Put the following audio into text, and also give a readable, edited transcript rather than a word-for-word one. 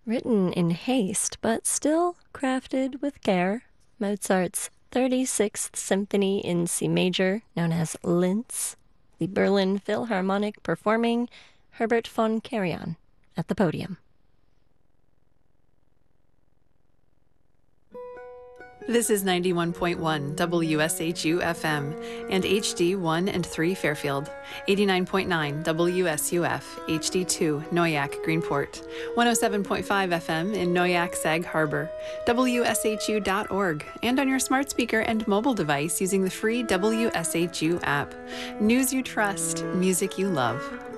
Written in haste, but still crafted with care, Mozart's 36th Symphony in C major, known as Linz, the Berlin Philharmonic performing Herbert von Karajan at the podium. This is 91.1 WSHU FM and HD 1 and 3 Fairfield, 89.9 WSUF HD 2 Noyak Greenport, 107.5 FM in Noyak Sag Harbor, WSHU.org, and on your smart speaker and mobile device using the free WSHU app. News you trust, music you love.